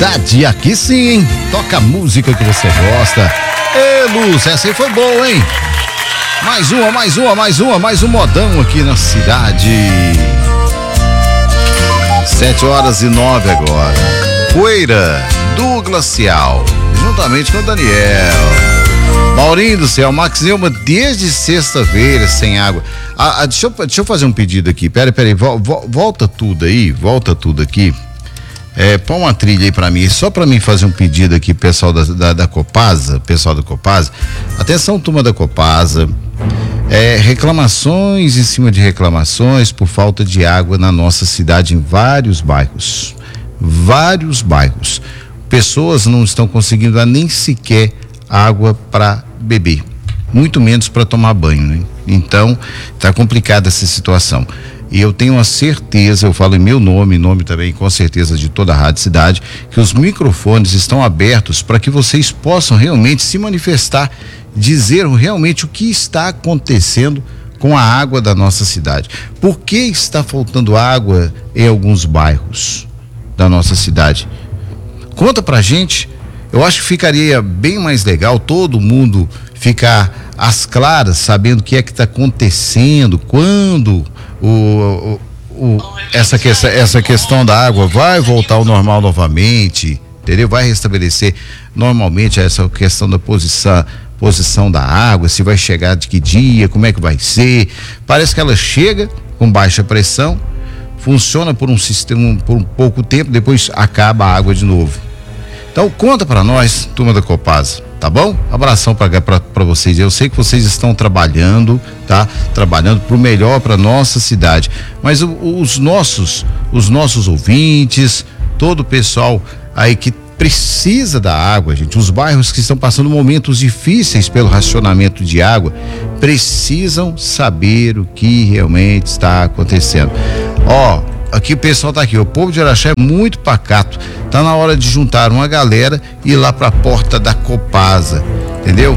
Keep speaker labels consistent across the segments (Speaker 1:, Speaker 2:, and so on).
Speaker 1: cidade, aqui sim, hein? Toca a música que você gosta. Ê, Luz, essa aí foi boa, hein? Mais um modão aqui na cidade. 7h09 agora. Poeira do Glacial, juntamente com o Daniel. Maurinho do céu, Max Neumann desde sexta-feira sem água. Deixa eu fazer um pedido aqui. Pera aí, volta tudo aqui. Põe uma trilha aí pra mim, só pra mim fazer um pedido aqui, pessoal da Copasa, pessoal da Copasa. Atenção, turma da Copasa. Reclamações em cima de reclamações por falta de água na nossa cidade em vários bairros. Pessoas não estão conseguindo dar nem sequer água para beber, muito menos para tomar banho, né? Então, tá complicada essa situação. E eu tenho uma certeza, eu falo em meu nome, nome também com certeza de toda a Rádio Cidade, que os microfones estão abertos para que vocês possam realmente se manifestar, dizer realmente o que está acontecendo com a água da nossa cidade. Por que está faltando água em alguns bairros da nossa cidade? Conta pra gente. Eu acho que ficaria bem mais legal todo mundo ficar às claras, sabendo o que é que está acontecendo, quando essa questão da água vai voltar ao normal novamente, entendeu? Vai restabelecer normalmente essa questão da posição da água, se vai chegar de que dia, como é que vai ser. Parece que ela chega com baixa pressão, funciona por um pouco tempo, depois acaba a água de novo. Então conta pra nós, turma da Copasa, tá bom? Abração pra vocês. Eu sei que vocês estão trabalhando, tá? Trabalhando pro melhor pra nossa cidade. Mas os nossos ouvintes, todo o pessoal aí que precisa da água, gente, os bairros que estão passando momentos difíceis pelo racionamento de água, precisam saber o que realmente está acontecendo. Aqui o pessoal tá aqui, o povo de Araxá é muito pacato, tá na hora de juntar uma galera e ir lá pra porta da Copasa, entendeu?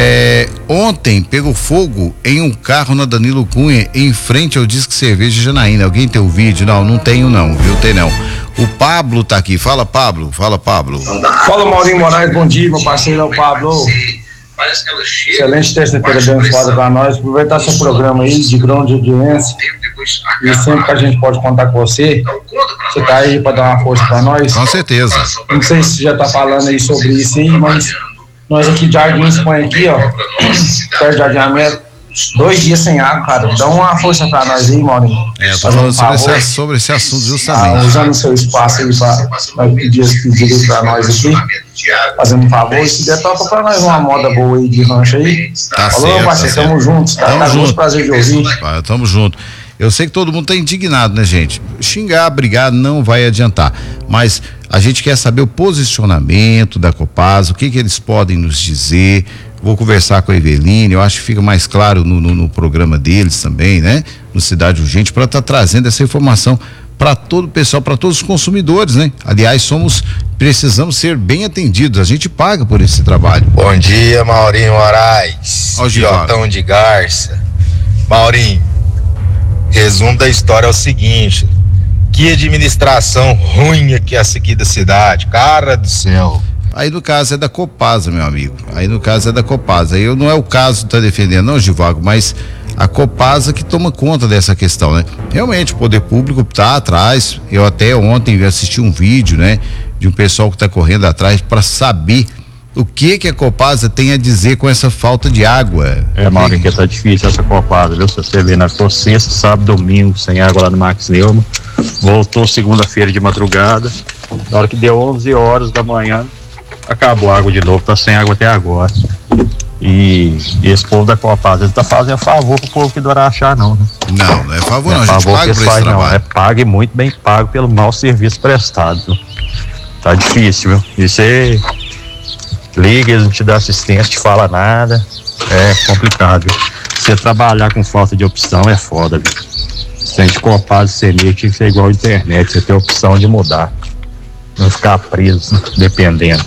Speaker 1: Ontem pegou fogo em um carro na Danilo Cunha, em frente ao Disque Cerveja Janaína. Alguém tem o vídeo? Não tenho não, viu? Tem não. O Pablo tá aqui, fala Pablo.
Speaker 2: Fala Maurinho Moraes, bom dia, meu parceiro é o Pablo. Excelente terça-feira abençoada para nós. Aproveitar seu programa aí de grande audiência. E sempre que a gente pode contar com você tá aí para dar uma força para nós.
Speaker 1: Com certeza.
Speaker 2: Não sei se já tá falando aí sobre isso aí, mas nós aqui de Jardins põe aqui, perto de Jardim América, 2 dias sem água, cara. Dá uma força para nós aí, Maurinho.
Speaker 1: Eu tô falando sobre esse assunto justamente.
Speaker 2: Usando o seu espaço aí para pedir esse pedido para nós aqui. Fazendo um favor, e se der, toca pra nós uma moda boa aí de rancho aí. Falou, parceiro, tamo juntos, tá? Tamo junto. Prazer de ouvir.
Speaker 1: Tamo junto. Eu sei que todo mundo tá indignado, né, gente? Xingar, brigar não vai adiantar, mas a gente quer saber o posicionamento da Copasa, o que eles podem nos dizer. Vou conversar com a Eveline, eu acho que fica mais claro no programa deles também, né? No Cidade Urgente, para estar trazendo essa informação para todo o pessoal, para todos os consumidores, né? Aliás, precisamos ser bem atendidos, a gente paga por esse trabalho.
Speaker 3: Bom dia, Maurinho Moraes, Jotão de Garça. Maurinho, resumo da história é o seguinte: que administração ruim aqui essa aqui da cidade, cara do céu.
Speaker 1: Aí no caso é da Copasa, meu amigo. Aí não é o caso que tá defendendo, não, Givago, mas a Copasa que toma conta dessa questão, né? Realmente o poder público tá atrás. Eu até ontem assisti um vídeo, né, de um pessoal que tá correndo atrás para saber o que a Copasa tem a dizer com essa falta de água.
Speaker 4: Maurinho, que tá difícil essa Copasa, viu? Se você ver, nós ficou sexta, sábado, domingo sem água lá no Max Neumann, voltou segunda-feira de madrugada, na hora que deu 11 horas da manhã, acabou a água de novo, tá sem água até agora. E esse povo da Copasa, ele tá fazendo favor pro povo que do Araxá, não, né?
Speaker 1: Não é favor, não, a gente paga por esse trabalho. Não,
Speaker 4: é pago e muito bem pago pelo mau serviço prestado, viu? Tá difícil, viu? E você liga, eles não te dão assistência, te fala nada, é complicado, viu? Você trabalhar com falta de opção é foda, viu? Se a gente Copasa e CEMIG tinha que ser igual a internet, você tem a opção de mudar, não ficar preso, dependendo.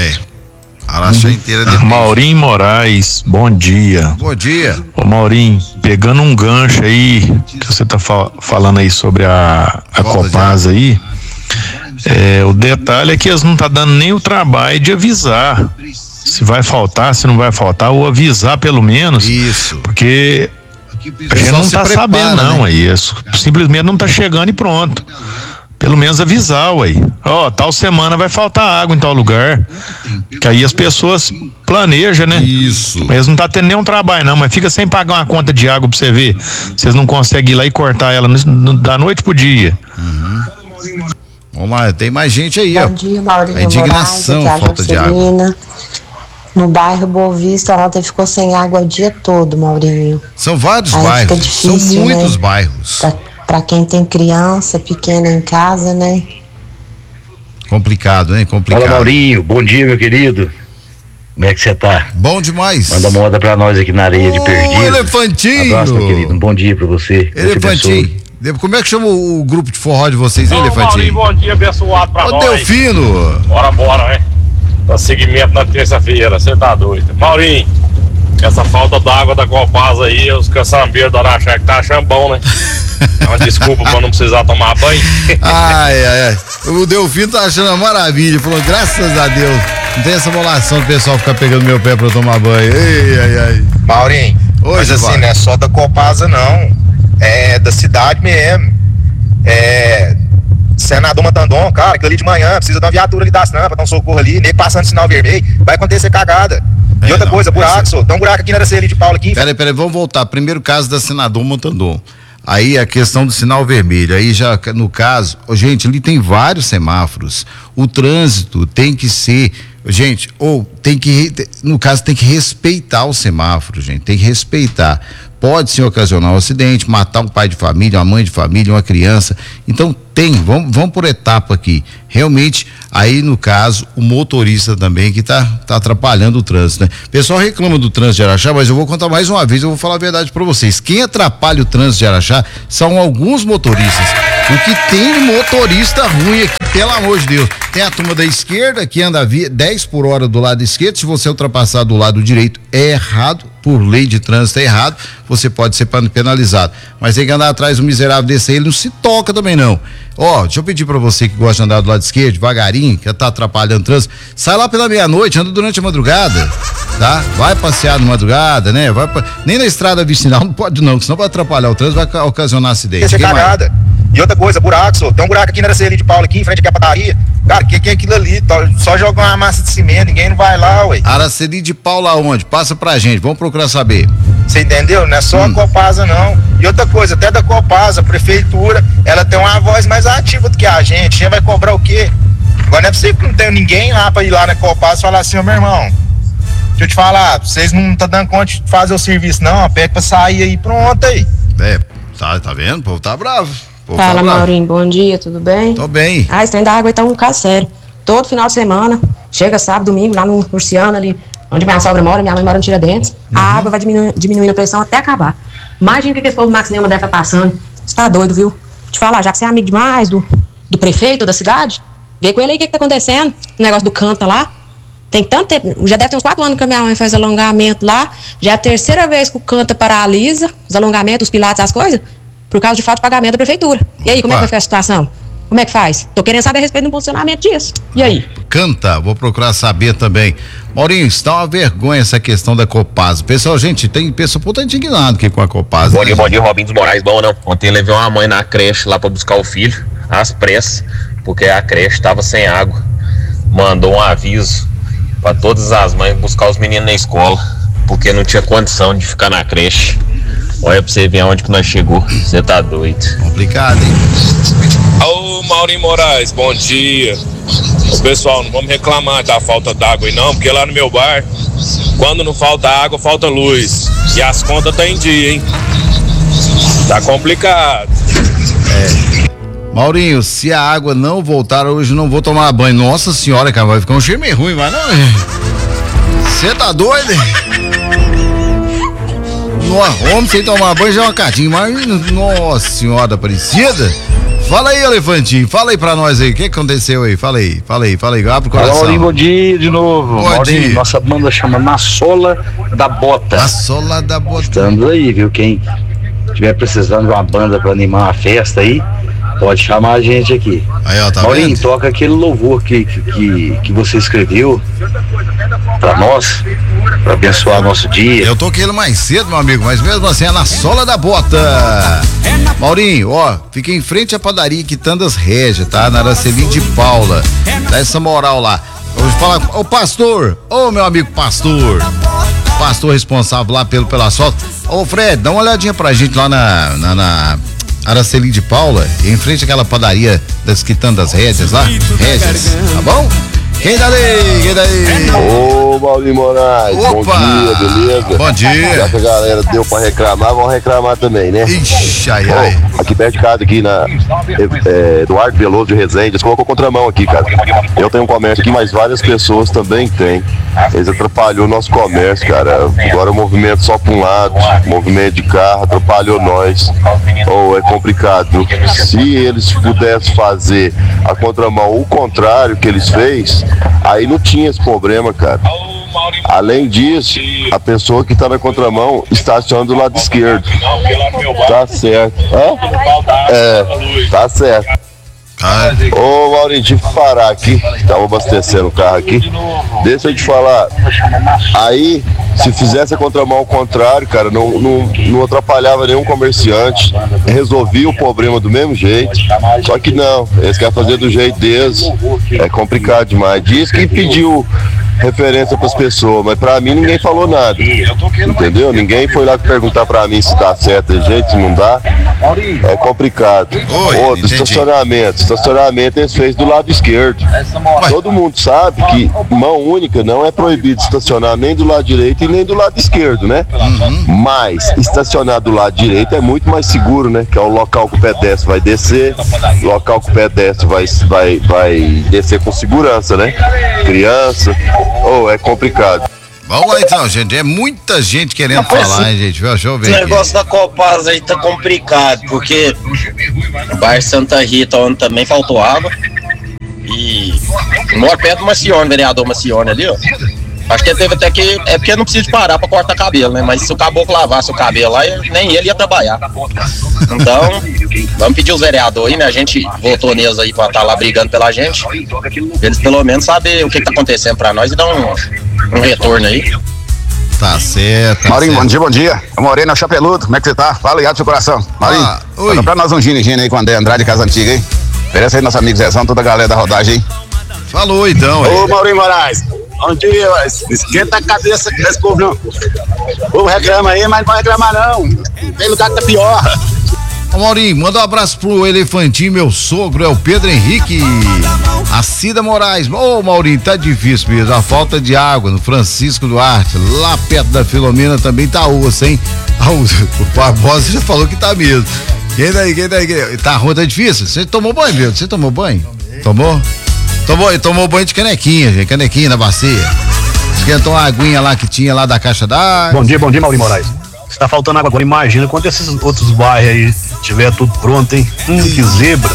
Speaker 1: Araxá inteira de
Speaker 5: Maurinho Moraes, bom dia.
Speaker 1: Bom dia.
Speaker 5: Ô Maurinho, pegando um gancho aí, que você tá falando aí sobre a Copasa aí, O detalhe é que eles não tá dando nem o trabalho de avisar se vai faltar, se não vai faltar, ou avisar pelo menos.
Speaker 1: Isso.
Speaker 5: Porque a gente não tá sabendo, não,
Speaker 1: né?
Speaker 5: aí. Simplesmente não tá chegando e pronto. Pelo menos avisar, ué. Tal semana vai faltar água em tal lugar. Que aí as pessoas planejam, né?
Speaker 1: Isso.
Speaker 5: Mas eles não tá tendo nenhum trabalho, não, mas fica sem pagar uma conta de água pra você ver. Vocês não conseguem ir lá e cortar ela da noite pro dia.
Speaker 1: Vamos lá, tem mais gente aí, ó.
Speaker 6: Bom dia, Maurinho.
Speaker 1: A indignação,
Speaker 6: Moraes,
Speaker 1: falta de água.
Speaker 6: No bairro Boa Vista, ontem ficou sem água o dia todo, Maurinho.
Speaker 1: São vários
Speaker 6: aí
Speaker 1: bairros,
Speaker 6: difícil,
Speaker 1: são muitos
Speaker 6: né?
Speaker 1: bairros.
Speaker 6: Pra quem tem criança pequena em casa, né?
Speaker 1: Complicado, hein? Complicado.
Speaker 7: Fala, Maurinho, bom dia, meu querido. Como é que você tá?
Speaker 1: Bom demais.
Speaker 7: Manda uma moda pra nós aqui na areia de Perdido.
Speaker 1: Elefantinho.
Speaker 7: Abraço, meu querido, um bom dia pra você.
Speaker 1: Elefantinho. Como é que chama o grupo de forró de vocês, hein, Elefantinho?
Speaker 8: Maurinho, bom dia, abençoado pra nós.
Speaker 1: Ô, Delfino.
Speaker 8: Bora, né? Dá seguimento na terça-feira, você tá doido. Maurinho, essa falta d'água da Copasa aí, os caçambeiros do Araxá que tá achando bom, né? É uma desculpa pra não precisar tomar banho.
Speaker 1: Ai. O Delfino tá achando uma maravilha. Falou, graças a Deus. Não tem essa molação do pessoal ficar pegando meu pé pra eu tomar banho. Ai.
Speaker 3: Maurinho, mas assim, não é só da Copasa, não. É da cidade mesmo. Senador Matandon, cara, aquilo ali de manhã, precisa de uma viatura ali das rampas, dar um socorro ali, nem passando sinal vermelho, vai acontecer cagada. E outra coisa, buraco, só, tem um buraco aqui na Araceli de Paulo aqui.
Speaker 1: Peraí, vamos voltar. Primeiro caso da Senador Matandon. Aí a questão do sinal vermelho, aí já no caso, gente, ali tem vários semáforos. O trânsito tem que ser, gente, no caso tem que respeitar o semáforo, gente, tem que respeitar. Pode sim ocasionar um acidente, matar um pai de família, uma mãe de família, uma criança. Então vamos por etapa aqui. Realmente, aí no caso, o motorista também que tá atrapalhando o trânsito, né? O pessoal reclama do trânsito de Araxá, mas eu vou contar mais uma vez, eu vou falar a verdade para vocês. Quem atrapalha o trânsito de Araxá são alguns motoristas. O que tem de motorista ruim aqui, pelo amor de Deus. Tem a turma da esquerda que anda 10 por hora do lado esquerdo. Se você ultrapassar do lado direito, é errado. Por lei de trânsito é errado, você pode ser penalizado. Mas tem que andar atrás do miserável desse aí, ele não se toca também não. Deixa eu pedir pra você que gosta de andar do lado esquerdo, devagarinho, que tá atrapalhando o trânsito, sai lá pela meia-noite, anda durante a madrugada, tá? Vai passear na madrugada, né? Nem na estrada vicinal não pode não, senão vai atrapalhar o trânsito, vai ocasionar acidente.
Speaker 3: Essa é cagada. E outra coisa, buraco, só, tem um buraco aqui na Araceli de Paulo aqui, em frente aqui à padaria. Cara, que é aquilo ali? Só jogar uma massa de cimento, ninguém não vai lá, ué.
Speaker 1: Araceli de Paulo aonde? Passa pra gente, vamos procurar saber.
Speaker 3: Você entendeu? Não é só a Copasa, não. E outra coisa, até da Copasa, a prefeitura, ela tem uma voz mais ativa do que a gente vai cobrar o quê? Agora não é possível que não tenha ninguém lá pra ir lá na Copasa e falar assim, meu irmão, deixa eu te falar, vocês não tá dando conta de fazer o serviço, não, pega pra sair aí, pronto aí.
Speaker 1: Tá vendo? O povo tá bravo.
Speaker 6: Fala, Maurinho, bom dia, tudo bem?
Speaker 1: Tô bem.
Speaker 6: Esse trem da água aí tá um caso sério. Todo final de semana, chega sábado, domingo, lá no Murciano, ali, onde minha sogra mora, minha mãe mora no Tiradentes, a água vai diminuindo a pressão até acabar. Imagina o que esse povo Max Neuma deve estar passando. Você tá doido, viu? Te falar, já que você é amigo demais do prefeito da cidade, vê com ele aí o que tá acontecendo, o negócio do canta lá. Tem tanto tempo, já deve ter uns 4 anos que a minha mãe faz alongamento lá, já é a terceira vez que o canta paralisa, os alongamentos, os pilates, as coisas, por causa de falta de pagamento da prefeitura. E aí, como é que vai ficar a situação? Como é que faz? Tô querendo saber a respeito do funcionamento disso. E aí?
Speaker 1: Canta, vou procurar saber também. Maurinho, está uma vergonha essa questão da Copasa. Pessoal, gente, tem pessoa puta indignado aqui com a Copasa.
Speaker 9: Bom dia, Robinho dos Moraes, bom não. Ontem levei uma mãe na creche lá pra buscar o filho, às pressas, porque a creche tava sem água. Mandou um aviso pra todas as mães buscar os meninos na escola, porque não tinha condição de ficar na creche. Olha pra você ver aonde que nós chegou. Você tá doido.
Speaker 1: Complicado, hein?
Speaker 8: Ô, Maurinho Moraes, bom dia. Ô, pessoal, não vamos reclamar da falta d'água aí não, porque lá no meu bar, quando não falta água, falta luz. E as contas tá em dia, hein? Tá complicado.
Speaker 1: Maurinho, se a água não voltar hoje, não vou tomar banho. Nossa senhora, cara, vai ficar um cheiro meio ruim, mas não. Você tá doido, hein? Homem sem tomar banho já é uma catinha, mas nossa senhora Aparecida. Fala aí, Elefantinho, fala aí pra nós aí, o que aconteceu aí? Fala aí, abre o coração.
Speaker 7: Maurinho, bom dia de novo.
Speaker 1: Bom
Speaker 7: Maurinho,
Speaker 1: dia.
Speaker 7: nossa banda chama Na Sola da Bota.
Speaker 1: Na Sola da Bota.
Speaker 7: Estamos aí, viu? Quem tiver precisando de uma banda pra animar uma festa aí, Pode chamar a gente aqui.
Speaker 1: Aí, ó, tá
Speaker 7: Maurinho,
Speaker 1: vendo?
Speaker 7: toca aquele louvor que você escreveu pra nós, pra abençoar nosso dia.
Speaker 1: Eu toquei ele mais cedo, meu amigo, mas mesmo assim é na sola da bota. Maurinho, ó, fica em frente à padaria Quitandas Régia, tá? Na Araceli de Paula. Dá essa moral lá. Vamos falar, ô pastor, ô meu amigo pastor responsável lá pelo asfalto. Ô Fred, dá uma olhadinha pra gente lá na Araceli de Paula, em frente àquela padaria das Quitandas Régias lá, tá bom? Quem daí?
Speaker 10: Ô, Maurinho Moraes,
Speaker 1: Opa!
Speaker 10: Bom dia, beleza?
Speaker 1: Bom dia.
Speaker 10: Já que a galera deu pra reclamar, vão reclamar também, né?
Speaker 1: Ixi, ai.
Speaker 10: Aqui perto de casa, aqui na Eduardo Veloso de Resende, eles colocou contramão aqui, cara. Eu tenho um comércio aqui, mas várias pessoas também têm. Eles atrapalhou o nosso comércio, cara. Agora o movimento só pra um lado, movimento de carro, atrapalhou nós. É complicado. Se eles pudessem fazer a contramão o contrário que eles fez, aí não tinha esse problema, cara. Além disso, a pessoa que está na contramão estaciona do lado esquerdo. Tá certo. Tá certo. Ô Maurinho, tive que parar aqui. Tava abastecendo o carro aqui. Deixa eu te falar. Aí, se fizesse a contramão ao contrário, cara, não atrapalhava nenhum comerciante. Resolvia o problema do mesmo jeito. Só que não, eles querem fazer do jeito deles. É complicado demais. Diz que pediu referência pras pessoas, mas pra mim ninguém falou nada, entendeu? Ninguém foi lá perguntar pra mim se dá certo de jeito, se não dá. É complicado. Outro, estacionamento eles fez do lado esquerdo. Todo mundo sabe que mão única não é proibido estacionar nem do lado direito e nem do lado esquerdo, né? Mas estacionar do lado direito é muito mais seguro, né? Que é o local que o pedestre vai descer, local que o pedestre vai descer com segurança, né? Criança. É complicado.
Speaker 1: Vamos lá então, gente. É muita gente querendo falar, hein, gente? Deixa eu ver.
Speaker 11: O negócio da Copasa aí tá complicado, porque o bairro Santa Rita, onde também faltou água. E mora perto do Marcione, vereador Marcione ali, ó. Acho que ele teve até que. É porque não precisa de parar pra cortar cabelo, né? Mas se o caboclo lavasse o cabelo lá, nem ele ia trabalhar. Então, vamos pedir os vereadores aí, né? A gente votou neles aí pra estar lá brigando pela gente. Eles pelo menos sabem o que tá acontecendo pra nós e dar um retorno aí.
Speaker 1: Tá certo.
Speaker 12: Maurinho, bom dia. Eu morei na Chapeludo, como é que você tá? Fala ligado do seu coração. Maurinho, manda pra nós um gin aí com o André Andrade, Casa Antiga, hein? Oferece aí nosso amigo Zezão, toda a galera da rodagem, hein?
Speaker 1: Falou então,
Speaker 12: Ô, Maurinho Moraes. Bom dia, esquenta a cabeça desse povo não. O povo reclama aí, mas não pode reclamar não. Tem lugar que tá pior.
Speaker 1: Ô Maurinho, manda um abraço pro Elefantinho, meu sogro, é o Pedro Henrique. A Cida Moraes. Ô Maurinho, tá difícil mesmo. A falta de água no Francisco Duarte, lá perto da Filomena também tá osso, hein? O Barbosa já falou que tá mesmo. Quem daí? Tá ruim, tá difícil? Você tomou banho, meu? Você tomou banho? Tomou? Tomou banho de canequinha, gente, canequinha na bacia. Esquentou uma aguinha lá que tinha lá da caixa d'água.
Speaker 13: Bom dia, Maurinho Moraes. Se tá faltando água agora, imagina quando esses outros bairros aí tiver tudo pronto, hein? Que zebra.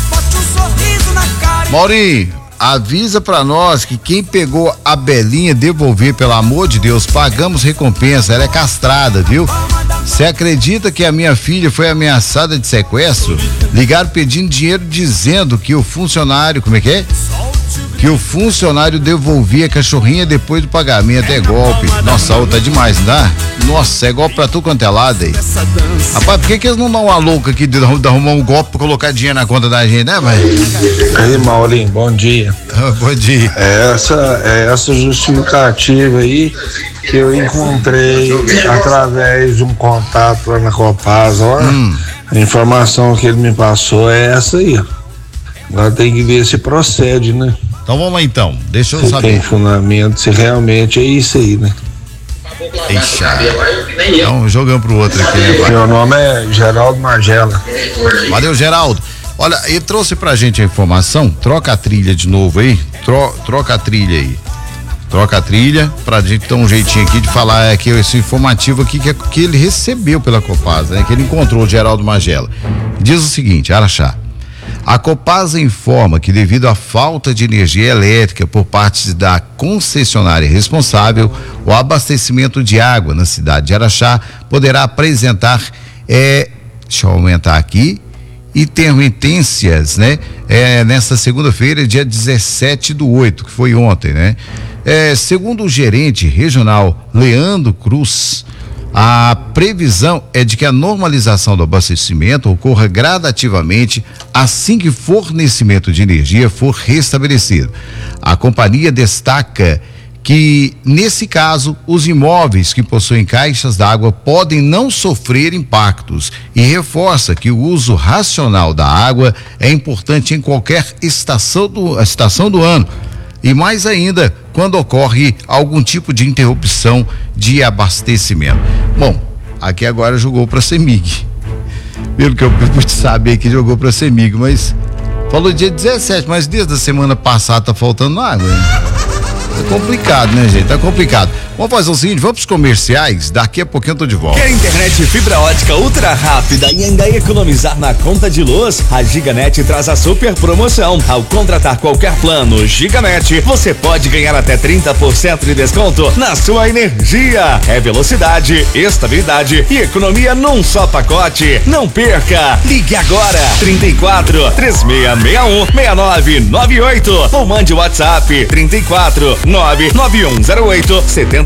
Speaker 1: Maurinho, avisa pra nós que quem pegou a Belinha devolver, pelo amor de Deus, pagamos recompensa, ela é castrada, viu? Você acredita que a minha filha foi ameaçada de sequestro? Ligaram pedindo dinheiro dizendo que o funcionário, como é que é? Que o funcionário devolvia a cachorrinha depois do pagamento. É golpe. Nossa, tá demais, não dá? Nossa, é golpe pra tu quanto é lado aí. Rapaz, por que eles não dão uma louca aqui de arrumar um golpe pra colocar dinheiro na conta da gente, né, velho?
Speaker 2: Aí, Maurinho, bom dia.
Speaker 1: Bom dia.
Speaker 2: Essa justificativa aí que eu encontrei através de um contato lá na Copasa, a informação que ele me passou é essa aí, ó. Agora tem que ver se procede, né?
Speaker 1: Então vamos lá então, deixa eu
Speaker 2: se
Speaker 1: saber.
Speaker 2: Tem fundamento, se realmente é isso aí, né?
Speaker 1: Então jogamos pro outro aqui, né, pai?
Speaker 2: Meu nome é Geraldo Margela.
Speaker 1: Valeu, Geraldo. Olha, ele trouxe pra gente a informação, troca a trilha de novo aí, troca a trilha aí. Troca a trilha pra gente dar um jeitinho aqui de falar aqui esse informativo aqui que ele recebeu pela Copasa, né? Que ele encontrou o Geraldo Magela. Diz o seguinte, Araxá. A Copasa informa que devido à falta de energia elétrica por parte da concessionária responsável, o abastecimento de água na cidade de Araxá poderá apresentar, deixa eu aumentar aqui, intermitências, né? Nesta segunda-feira, dia 17/8, que foi ontem, né? Segundo o gerente regional Leandro Cruz, a previsão é de que a normalização do abastecimento ocorra gradativamente assim que o fornecimento de energia for restabelecido. A companhia destaca que, nesse caso, os imóveis que possuem caixas d'água podem não sofrer impactos e reforça que o uso racional da água é importante em qualquer estação do ano. E mais ainda, quando ocorre algum tipo de interrupção de abastecimento. Bom, aqui agora jogou para a CEMIG. Pelo que eu pude saber que jogou para a CEMIG, mas falou dia 17, mas desde a semana passada tá faltando água, hein? Tá complicado, né, gente? Tá complicado. Vamos fazer o seguinte, vamos pros comerciais, daqui a pouquinho eu tô de volta.
Speaker 14: Quer internet fibra ótica ultra rápida e ainda economizar na conta de luz? A Giganet traz a super promoção. Ao contratar qualquer plano Giganet, você pode ganhar até 30% de desconto na sua energia. É velocidade, estabilidade e economia num só pacote. Não perca! Ligue agora, 34 3661 6998 ou mande o WhatsApp 34 99108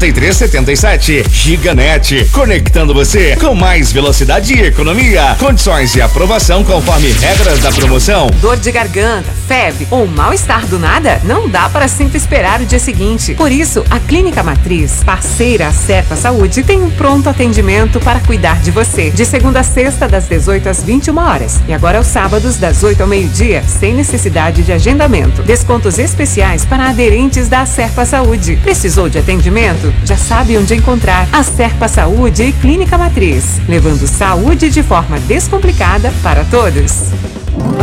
Speaker 14: 7377. Giganet, conectando você com mais velocidade e economia. Condições e aprovação conforme regras da promoção.
Speaker 15: Dor de garganta, febre ou mal-estar do nada? Não dá para sempre esperar o dia seguinte. Por isso, a Clínica Matriz, parceira Acerpa Saúde, tem um pronto atendimento para cuidar de você. De segunda a sexta, das 18 às 21 horas. E agora aos sábados, das 8 ao meio-dia, sem necessidade de agendamento. Descontos especiais para aderentes da Acerpa Saúde. Precisou de atendimento? Já sabe onde encontrar. Acerpa Saúde e Clínica Matriz, levando saúde de forma descomplicada para todos.